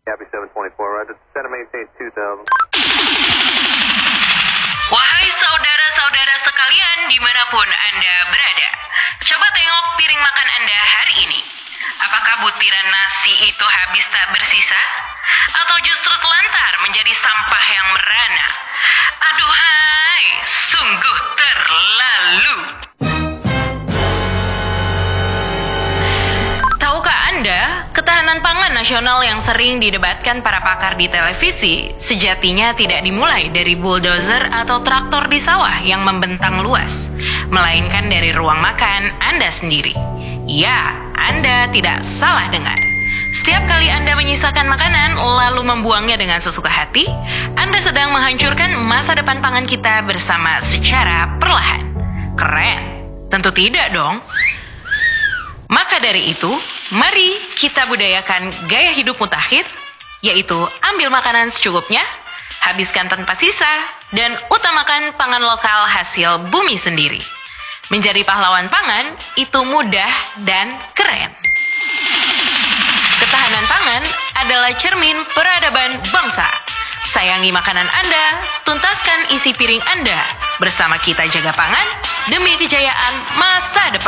Copy 724, right. Set to maintain 2000. Wahai saudara-saudara sekalian dimanapun Anda berada, coba tengok piring makan Anda hari ini. Apakah butiran nasi itu habis tak bersisa? Atau justru telantar menjadi sampah yang merana? Aduhai, sungguh terlalu. Tahukah Anda, ketahanan pangan nasional yang sering didebatkan para pakar di televisi sejatinya tidak dimulai dari bulldozer atau traktor di sawah yang membentang luas, melainkan dari ruang makan Anda sendiri. Ya, Anda tidak salah dengar. Setiap kali Anda menyisakan makanan lalu membuangnya dengan sesuka hati, Anda sedang menghancurkan masa depan pangan kita bersama secara perlahan. Keren? Tentu tidak dong. Maka dari itu, mari kita budayakan gaya hidup mutakhir, yaitu ambil makanan secukupnya, habiskan tanpa sisa, dan utamakan pangan lokal hasil bumi sendiri. Menjadi pahlawan pangan itu mudah dan keren. Ketahanan pangan adalah cermin peradaban bangsa. Sayangi makanan Anda, tuntaskan isi piring Anda. Bersama kita jaga pangan demi kejayaan masa depan.